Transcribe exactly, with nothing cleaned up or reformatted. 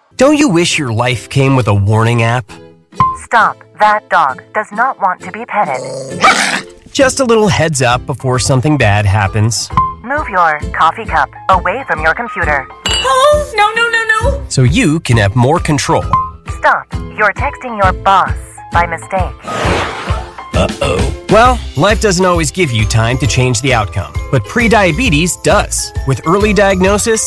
Don't you wish your life came with a warning app? Stop. That dog does not want to be petted. Just a little heads up before something bad happens. Move your coffee cup away from your computer. Oh, no, no, no, no. So you can have more control. Stop. You're texting your boss by mistake. Uh-oh. Well, life doesn't always give you time to change the outcome, but prediabetes does. With early diagnosis,